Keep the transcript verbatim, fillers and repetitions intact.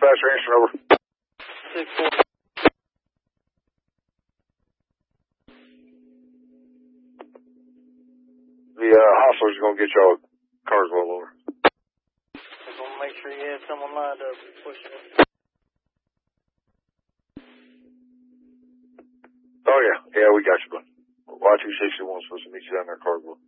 dispatcher answering over. six four. The uh, hostlers are going to get y'all cars well over. Just want to make sure you had someone lined up pushing it. Oh, yeah. Yeah, we got you, bud. Y two sixty-one supposed to meet you down there, Carswell.